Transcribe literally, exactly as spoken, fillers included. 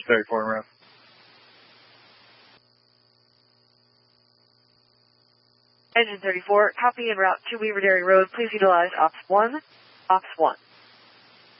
thirty-four en route. Engine thirty-four, copy en route to Weaver Dairy Road. Please utilize Ops one, Ops one.